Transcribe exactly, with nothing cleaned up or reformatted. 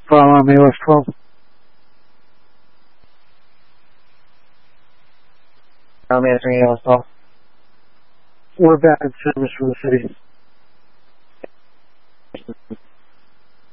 File on A O S twelve. I'm answering A O S twelve. We're back in service for the city.